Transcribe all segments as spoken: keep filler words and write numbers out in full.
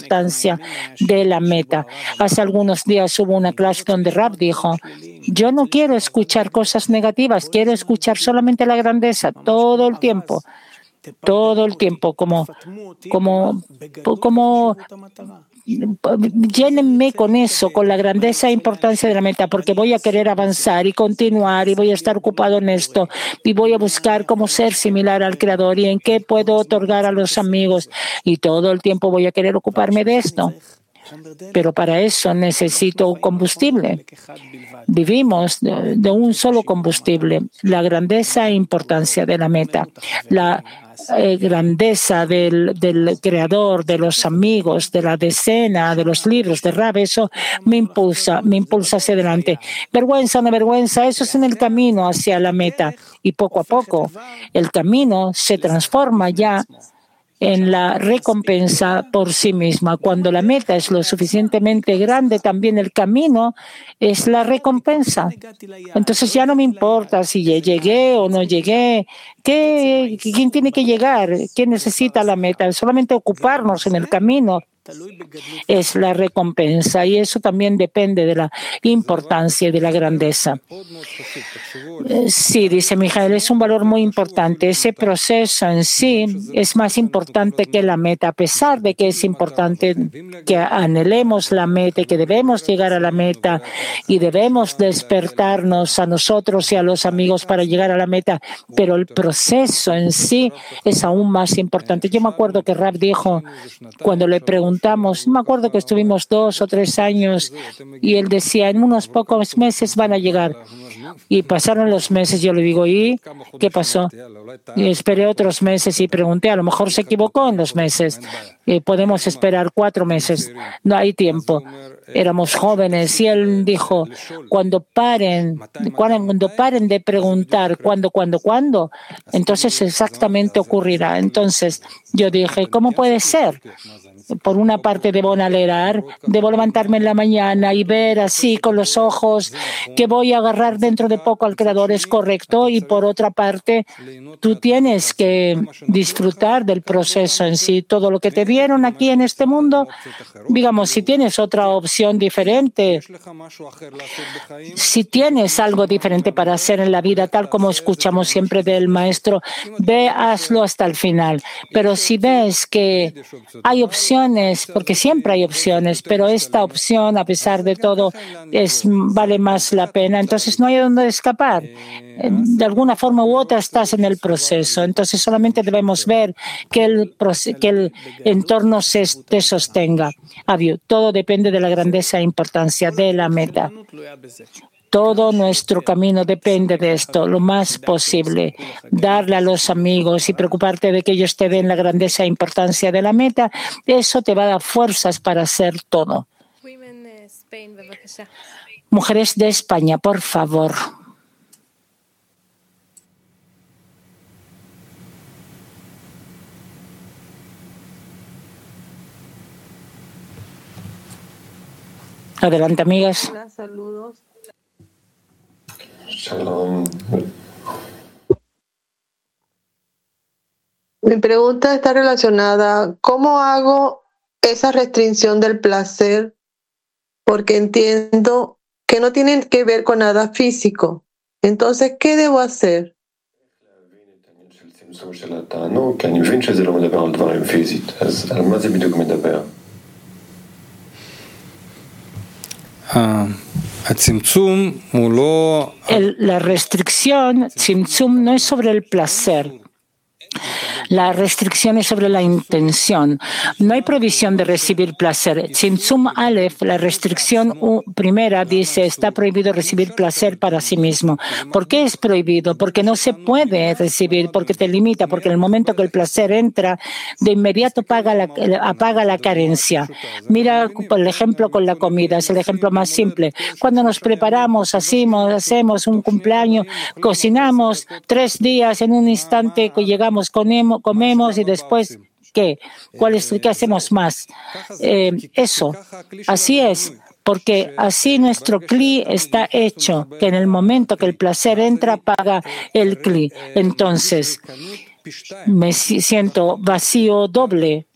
importancia de la meta. Hace algunos días hubo una clase donde Rab dijo, yo no quiero escuchar cosas negativas, quiero escuchar solamente la grandeza todo el tiempo. Todo el tiempo, como, como, como, llénenme con eso, con la grandeza e importancia de la meta, porque voy a querer avanzar y continuar y voy a estar ocupado en esto y voy a buscar cómo ser similar al Creador y en qué puedo otorgar a los amigos y todo el tiempo voy a querer ocuparme de esto. Pero para eso necesito combustible. Vivimos de, de un solo combustible, la grandeza e importancia de la meta, la eh, grandeza del, del Creador, de los amigos, de la decena, de los libros de Rab, eso me impulsa, me impulsa hacia adelante. Vergüenza o no vergüenza, eso es en el camino hacia la meta. Y poco a poco el camino se transforma ya en la recompensa por sí misma. Cuando la meta es lo suficientemente grande, también el camino es la recompensa. Entonces ya no me importa si llegué o no llegué. ¿Qué, ¿Quién tiene que llegar? ¿Quién necesita la meta? Solamente ocuparnos en el camino es la recompensa y eso también depende de la importancia y de la grandeza. Sí, dice Mijael, es un valor muy importante. Ese proceso en sí es más importante que la meta, a pesar de que es importante que anhelemos la meta y que debemos llegar a la meta y debemos despertarnos a nosotros y a los amigos para llegar a la meta, pero el proceso en sí es aún más importante. Yo me acuerdo que Rab dijo, cuando le preguntamos, me acuerdo que estuvimos dos o tres años y él decía, en unos pocos meses van a llegar. Y pasaron los meses, yo le digo, ¿y qué pasó? Y esperé otros meses y pregunté, a lo mejor se equivocó en los meses. Y podemos esperar cuatro meses, no hay tiempo. Éramos jóvenes y él dijo, cuando paren, cuando paren de preguntar cuándo, cuándo, cuándo, entonces exactamente ocurrirá. Entonces yo dije, ¿cómo puede ser? Por una parte debo anhelar, debo levantarme en la mañana y ver así con los ojos que voy a agarrar dentro de poco al Creador, es correcto. Y por otra parte, tú tienes que disfrutar del proceso en sí. Todo lo que te dieron aquí en este mundo, digamos, si tienes otra opción diferente, si tienes algo diferente para hacer en la vida, tal como escuchamos siempre del Maestro, ve, hazlo hasta el final. Pero si ves que hay opciones, porque siempre hay opciones, pero esta opción, a pesar de todo, es, vale más la pena. Entonces no hay a dónde escapar. De alguna forma u otra estás en el proceso. Entonces solamente debemos ver que el, que el entorno se te sostenga. Obvio, todo depende de la grandeza e importancia de la meta. Todo nuestro camino depende de esto, lo más posible. Darle a los amigos y preocuparte de que ellos te den la grandeza e importancia de la meta, eso te va a dar fuerzas para hacer todo. Mujeres de España, por favor. Adelante, amigas. Hola, saludos. Shalom. Mi pregunta está relacionada, ¿cómo hago esa restricción del placer? Porque entiendo que no tienen que ver con nada físico. Entonces, ¿qué debo hacer? El, la restricción, tzimtzum, no es sobre el placer. La restricción es sobre la intención. No hay prohibición de recibir placer. Tzimtzum Aleph, la restricción primera, dice, está prohibido recibir placer para sí mismo. ¿Por qué es prohibido? Porque no se puede recibir, porque te limita, porque en el momento que el placer entra, de inmediato apaga la, apaga la carencia. Mira por el ejemplo con la comida, es el ejemplo más simple. Cuando nos preparamos, hacemos, hacemos un cumpleaños, cocinamos tres días, en un instante que llegamos, comemos, comemos y después, ¿qué? ¿Cuál es, ¿Qué hacemos más? Eh, eso, así es, porque así nuestro cli está hecho, que en el momento que el placer entra, apaga el cli. Entonces, me siento vacío doble.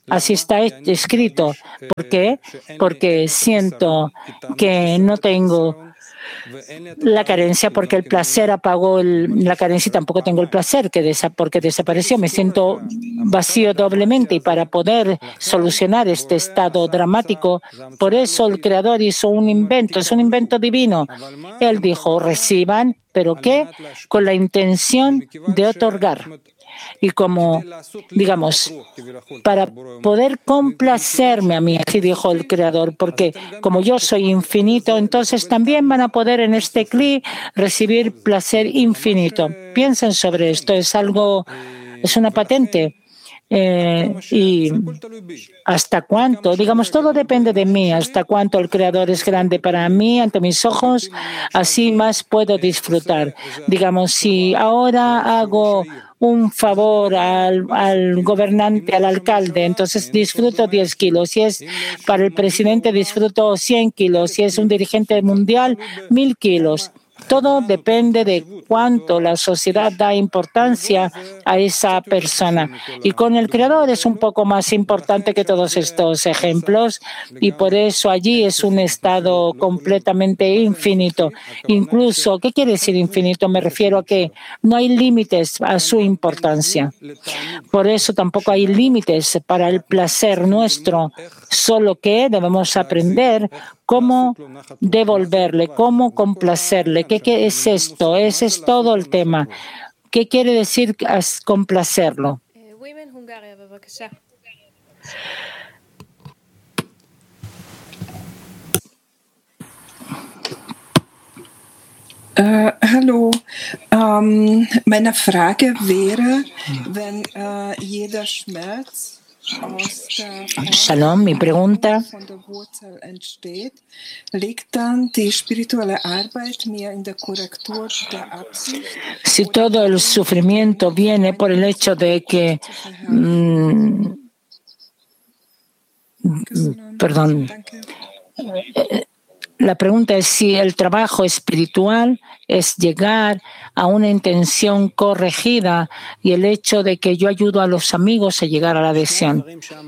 Así está escrito. ¿Por qué? Porque siento que no tengo la carencia porque el placer apagó el, la carencia y tampoco tengo el placer que desa, porque desapareció. Me siento vacío doblemente y para poder solucionar este estado dramático, por eso el Creador hizo un invento, es un invento divino. Él dijo, reciban, ¿pero qué? Con la intención de otorgar. Y como, digamos, para poder complacerme a mí, así dijo el Creador, porque como yo soy infinito, entonces también van a poder en este cli recibir placer infinito. Piensen sobre esto, es algo, es una patente. Eh, y hasta cuánto, digamos, todo depende de mí, hasta cuánto el Creador es grande para mí, ante mis ojos, así más puedo disfrutar. Digamos, si ahora hago un favor al, al gobernante, al alcalde, entonces disfruto diez kilos. Si es para el presidente, disfruto cien kilos. Si es un dirigente mundial, mil kilos. Todo depende de cuánto la sociedad da importancia a esa persona. Y con el Creador es un poco más importante que todos estos ejemplos y por eso allí es un estado completamente infinito. Incluso, ¿qué quiere decir infinito? Me refiero a que no hay límites a su importancia. Por eso tampoco hay límites para el placer nuestro, solo que debemos aprender cómo devolverle, cómo complacerle. ¿Qué, qué es esto? Ese es todo el tema. ¿Qué quiere decir complacerlo? Uh, hallo, um, meine Frage wäre, wenn uh, jeder Schmerz Shalom, mi pregunta. Si todo el sufrimiento viene por el hecho de que, mmm, perdón, la pregunta es si el trabajo espiritual es llegar a una intención corregida y el hecho de que yo ayudo a los amigos a llegar a la adhesión.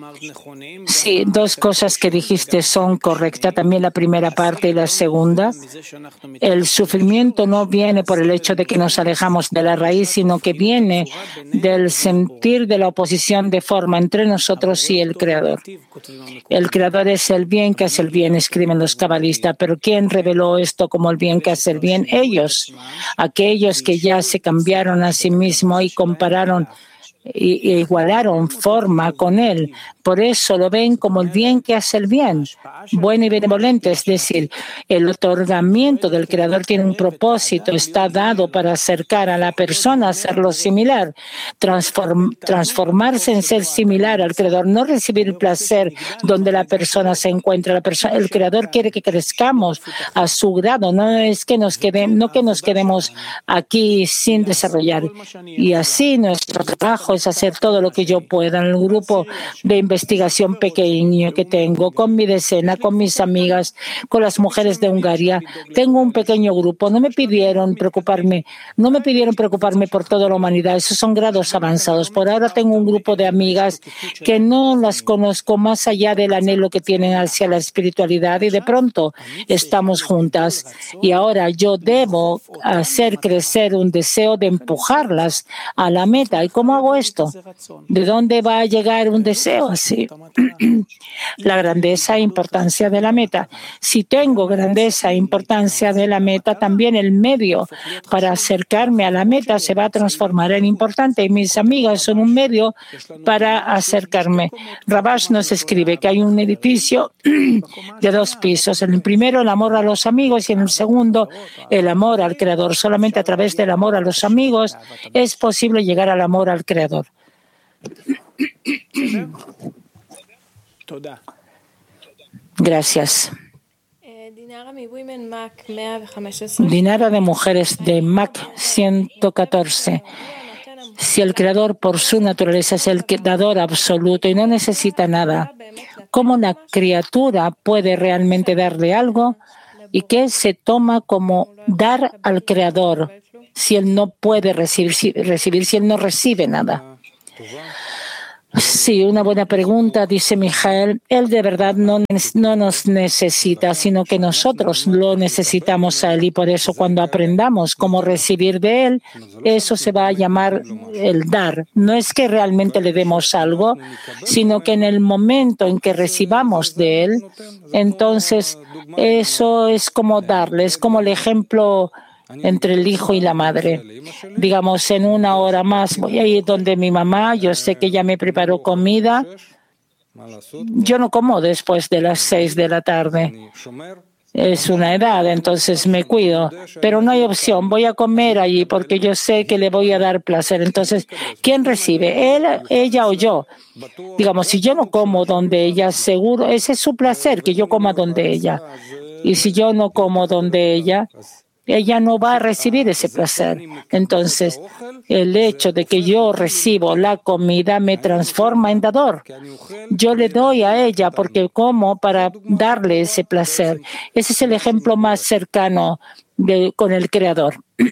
Sí, dos cosas que dijiste son correctas, también la primera parte y la segunda. El sufrimiento no viene por el hecho de que nos alejamos de la raíz, sino que viene del sentir de la oposición de forma entre nosotros y el Creador. El Creador es el bien que hace el bien, escriben los cabalistas, pero ¿quién reveló esto como el bien que hace el bien? Ellos, aquellos que ya se cambiaron a sí mismos y compararon y igualaron forma con él. Por eso lo ven como el bien que hace el bien, bueno y benevolente. Es decir, el otorgamiento del Creador tiene un propósito, está dado para acercar a la persona a hacerlo similar, transform, transformarse en ser similar al Creador, no recibir placer donde la persona se encuentra. La persona, el Creador quiere que crezcamos a su grado, no es que nos quedemos, no que nos quedemos aquí sin desarrollar. Y así nuestro trabajo es hacer todo lo que yo pueda en el grupo de investigación pequeño que tengo, con mi decena, con mis amigas, con las mujeres de Hungría. Tengo un pequeño grupo. No me pidieron preocuparme, no me pidieron preocuparme por toda la humanidad. Esos son grados avanzados. Por ahora tengo un grupo de amigas que no las conozco más allá del anhelo que tienen hacia la espiritualidad y de pronto estamos juntas. Y ahora yo debo hacer crecer un deseo de empujarlas a la meta. ¿Y cómo hago esto? ¿De dónde va a llegar un deseo así? La grandeza e importancia de la meta. Si tengo grandeza e importancia de la meta, también el medio para acercarme a la meta se va a transformar en importante. Y mis amigas son un medio para acercarme. Rabash nos escribe que hay un edificio de dos pisos. En el primero, el amor a los amigos y en el segundo, el amor al Creador. Solamente a través del amor a los amigos es posible llegar al amor al Creador. Gracias. Dinara de mujeres de M A C ciento catorce. Si el Creador por su naturaleza es el dador absoluto y no necesita nada, ¿cómo una criatura puede realmente darle algo? ¿Y qué se toma como dar al Creador si él no puede recibir, si, recibir, si él no recibe nada? Sí, una buena pregunta, dice Mijael. Él de verdad no, no nos necesita, sino que nosotros lo necesitamos a Él. Y por eso cuando aprendamos cómo recibir de Él, eso se va a llamar el dar. No es que realmente le demos algo, sino que en el momento en que recibamos de Él, entonces eso es como darle, es como el ejemplo entre el hijo y la madre. Digamos, en una hora más voy a ir donde mi mamá, yo sé que ella me preparó comida. Yo no como después de las seis de la tarde. Es una edad, entonces me cuido, pero no hay opción. Voy a comer allí porque yo sé que le voy a dar placer. Entonces, ¿quién recibe? ¿Él, ella o yo? Digamos, si yo no como donde ella, seguro, ese es su placer, que yo coma donde ella. Y si yo no como donde ella, ella no va a recibir ese placer. Entonces, el hecho de que yo recibo la comida me transforma en dador. Yo le doy a ella porque como para darle ese placer. Ese es el ejemplo más cercano de, con el Creador.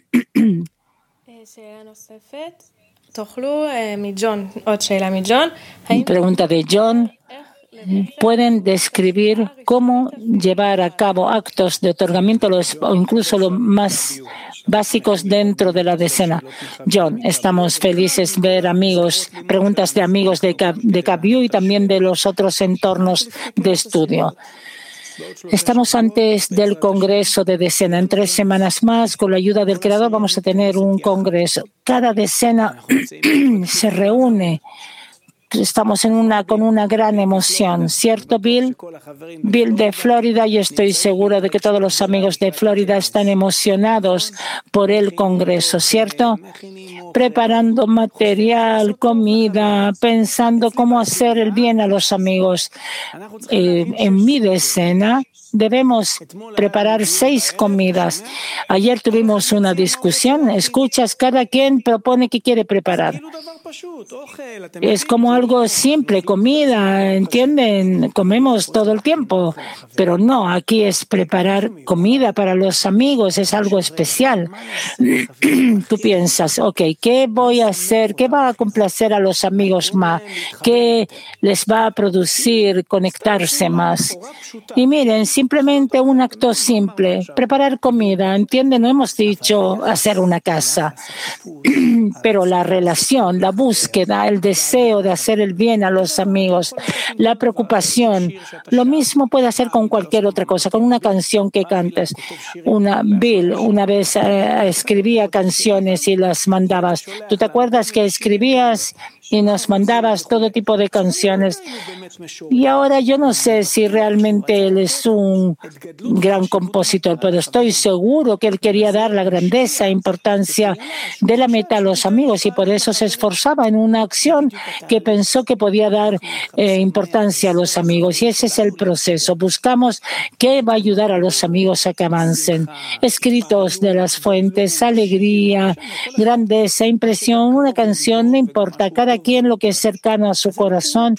Pregunta de John. ¿Pueden describir cómo llevar a cabo actos de otorgamiento los, o incluso los más básicos dentro de la decena? John, estamos felices de ver amigos, preguntas de amigos de, de CapView y también de los otros entornos de estudio. Estamos antes del Congreso de Decena. En tres semanas más, con la ayuda del Creador, vamos a tener un Congreso. Cada decena se reúne. Estamos en una, con una gran emoción, ¿cierto, Bill? Bill de Florida, yo estoy seguro de que todos los amigos de Florida están emocionados por el Congreso, ¿cierto? Preparando material, comida, pensando cómo hacer el bien a los amigos. Eh, en mi decena debemos preparar seis comidas. Ayer tuvimos una discusión. Escuchas, cada quien propone qué quiere preparar. Es como algo simple, comida, ¿entienden? Comemos todo el tiempo, pero no, aquí es preparar comida para los amigos, es algo especial. Tú piensas, ok, ¿qué voy a hacer? ¿Qué va a complacer a los amigos más? ¿Qué les va a producir conectarse más? Y miren, simplemente un acto simple, preparar comida, ¿entienden? No hemos dicho hacer una casa, pero la relación, la búsqueda, el deseo de hacer el bien a los amigos, la preocupación, lo mismo puede hacer con cualquier otra cosa, con una canción que cantes. Una, Bill una vez eh, escribía canciones y las mandabas. ¿Tú te acuerdas que escribías y nos mandabas todo tipo de canciones? Y ahora yo no sé si realmente él es un gran compositor, pero estoy seguro que él quería dar la grandeza e importancia de la meta a los amigos y por eso se esforzaba en una acción que pensó que podía dar eh, importancia a los amigos. Y ese es el proceso. Buscamos qué va a ayudar a los amigos a que avancen. Escritos de las fuentes, alegría, grandeza, impresión, una canción, no importa. Cada quien lo que es cercano a su corazón.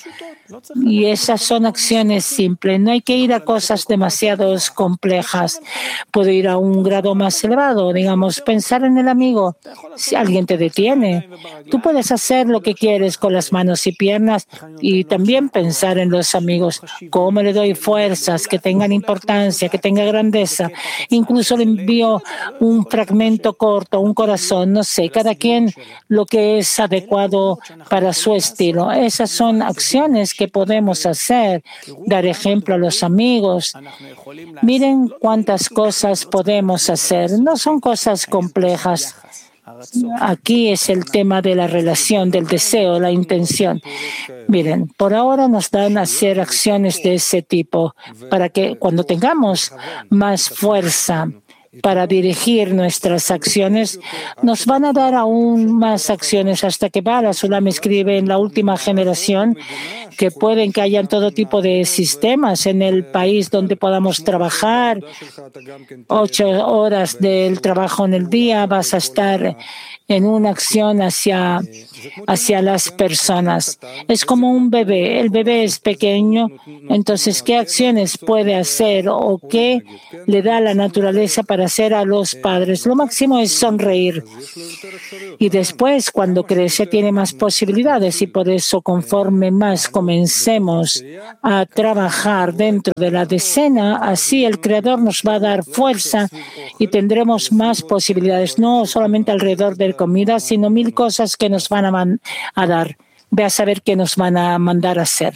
Y esas son acciones simples. No hay que ir a cosas demasiado complejas. Puedo ir a un grado más elevado, digamos, pensar en el amigo. Si alguien te detiene, tú puedes hacer lo que quieres con las manos y piernas y también pensar en los amigos. ¿Cómo le doy fuerzas que tengan importancia, que tenga grandeza? Incluso le envío un fragmento corto, un corazón, no sé, cada quien lo que es adecuado para su estilo. Esas son acciones que podemos hacer, dar ejemplo a los amigos. Miren cuántas cosas podemos hacer. No son cosas complejas. Aquí es el tema de la relación, del deseo, la intención. Miren, por ahora nos dan a hacer acciones de ese tipo para que cuando tengamos más fuerza para dirigir nuestras acciones, nos van a dar aún más acciones hasta que Bala Sulam escribe en la última generación que pueden que hayan todo tipo de sistemas en el país donde podamos trabajar. Ocho horas del trabajo en el día, vas a estar en una acción hacia, hacia las personas. Es como un bebé. El bebé es pequeño, entonces, ¿qué acciones puede hacer o qué le da la naturaleza para complacer a los padres. Lo máximo es sonreír. Y después, cuando crece, tiene más posibilidades. Y por eso, conforme más comencemos a trabajar dentro de la decena, así el Creador nos va a dar fuerza y tendremos más posibilidades, no solamente alrededor de comida, sino mil cosas que nos van a, man a dar. Ve a saber qué nos van a mandar a hacer.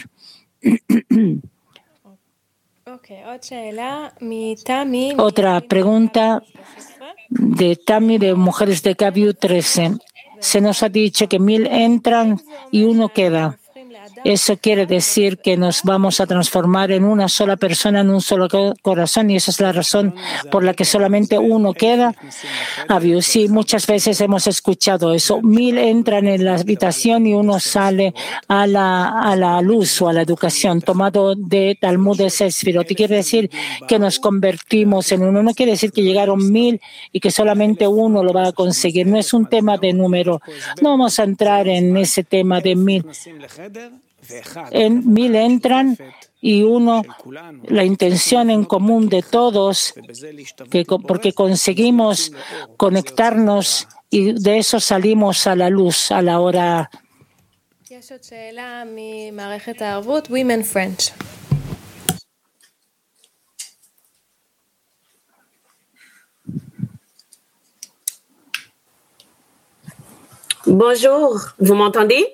Otra pregunta de Tami de Mujeres de Kaviu trece. Se nos ha dicho que mil entran y uno queda. Eso quiere decir que nos vamos a transformar en una sola persona, en un solo corazón, y esa es la razón por la que solamente uno queda. Aviu, sí, muchas veces hemos escuchado eso. Mil entran en la habitación y uno sale a la, a la luz o a la educación, tomado de Talmud de Sefirot. Y quiere decir que nos convertimos en uno. No quiere decir que llegaron mil y que solamente uno lo va a conseguir. No es un tema de número. No vamos a entrar en ese tema de mil. En mil entran y uno, la intención en común de todos, que, porque conseguimos conectarnos y de eso salimos a la luz a la hora. Bonjour, ¿vous m'entendez?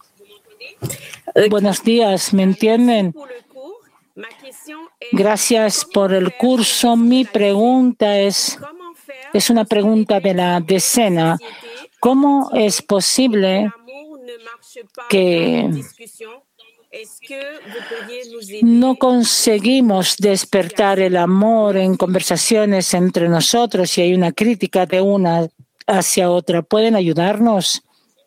Buenos días, ¿me entienden? Gracias por el curso. Mi pregunta es, es una pregunta de la decena. ¿Cómo es posible que no conseguimos despertar el amor en conversaciones entre nosotros y hay una crítica de una hacia otra? ¿Pueden ayudarnos?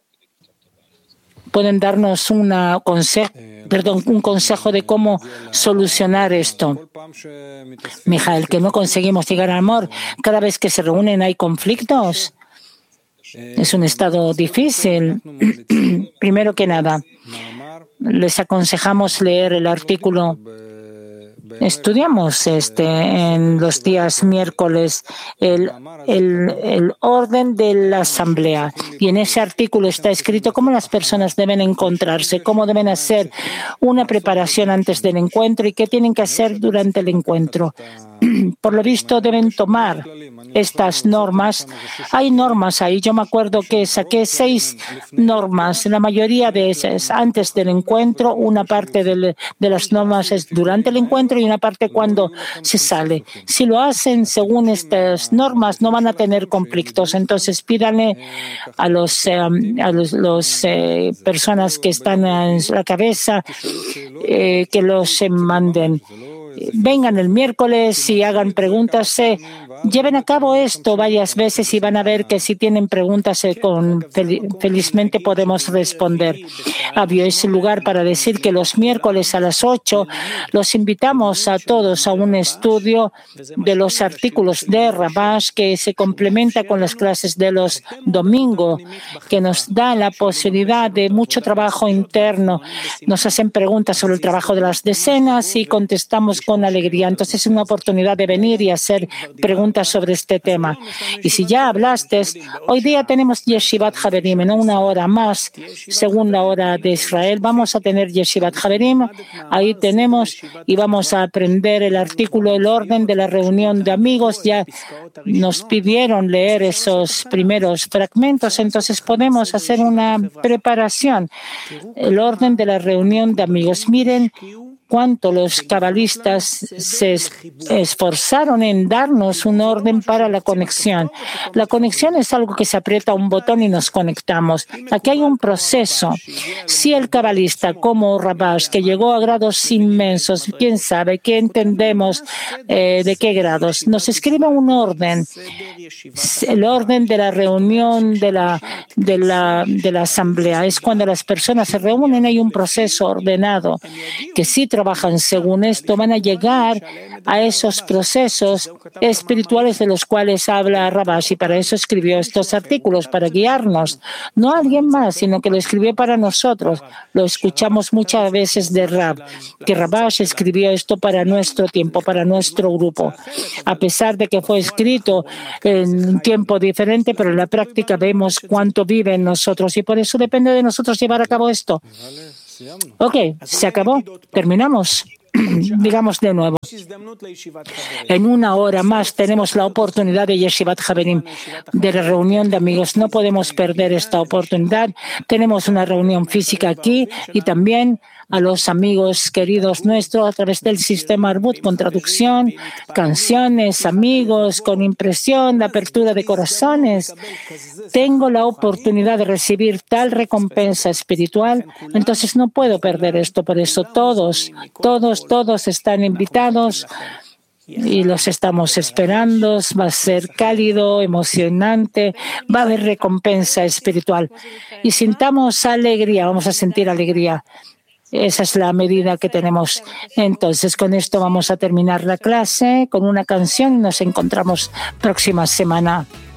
¿Pueden darnos una consejo, perdón, un consejo de cómo solucionar esto? Mijael, que no conseguimos llegar al amor. Cada vez que se reúnen hay conflictos. Es un estado difícil. Primero que nada, les aconsejamos leer el artículo. Estudiamos este en los días miércoles el, el, el orden de la asamblea y en ese artículo está escrito cómo las personas deben encontrarse, cómo deben hacer una preparación antes del encuentro y qué tienen que hacer durante el encuentro. Por lo visto deben tomar estas normas. Hay normas ahí. Yo me acuerdo que saqué seis normas. La mayoría de esas antes del encuentro. Una parte de, de las normas es durante el encuentro y una parte cuando se sale. Si lo hacen según estas normas no van a tener conflictos. Entonces pídanle a los, eh, a los, los eh, personas que están en la cabeza eh, que los eh, manden. Vengan el miércoles y hagan preguntas. Eh, lleven a cabo esto varias veces y van a ver que si tienen preguntas, eh, con, fel, felizmente podemos responder. Había ese lugar para decir que los miércoles a las ocho los invitamos a todos a un estudio de los artículos de Rabash que se complementa con las clases de los domingos, que nos da la posibilidad de mucho trabajo interno. Nos hacen preguntas sobre el trabajo de las decenas y contestamos con alegría. Entonces es una oportunidad de venir y hacer preguntas sobre este tema. Y si ya hablaste, hoy día tenemos Yeshivat Haverim, en una hora más, según la hora de Israel, vamos a tener Yeshivat Haverim. Ahí tenemos y vamos a aprender el artículo, el orden de la reunión de amigos. Ya nos pidieron leer esos primeros fragmentos, entonces podemos hacer una preparación. El orden de la reunión de amigos. Miren cuánto los cabalistas se esforzaron en darnos un orden para la conexión. La conexión es algo que se aprieta un botón y nos conectamos. Aquí hay un proceso. Si el cabalista, como Rabash, que llegó a grados inmensos, quién sabe, qué entendemos eh, de qué grados, nos escribe un orden. El orden de la reunión de la, de la, de la asamblea es cuando las personas se reúnen, hay un proceso ordenado que sí trabajan según esto van a llegar a esos procesos espirituales de los cuales habla Rabash, y para eso escribió estos artículos, para guiarnos. No a alguien más, sino que lo escribió para nosotros. Lo escuchamos muchas veces de Rab, que Rabash escribió esto para nuestro tiempo, para nuestro grupo. A pesar de que fue escrito en un tiempo diferente, pero en la práctica vemos cuánto vive en nosotros y por eso depende de nosotros llevar a cabo esto. Ok, se acabó. Terminamos. Digamos de nuevo. En una hora más tenemos la oportunidad de Yeshivat Haverim, de la reunión de amigos. No podemos perder esta oportunidad. Tenemos una reunión física aquí y también a los amigos queridos nuestros a través del sistema Arbut con traducción, canciones, amigos, con impresión, de apertura de corazones. Tengo la oportunidad de recibir tal recompensa espiritual, entonces no puedo perder esto. Por eso todos, todos, todos están invitados y los estamos esperando. Va a ser cálido, emocionante, va a haber recompensa espiritual. Y sintamos alegría, vamos a sentir alegría. Esa es la medida que tenemos. Entonces, con esto vamos a terminar la clase con una canción y nos encontramos próxima semana.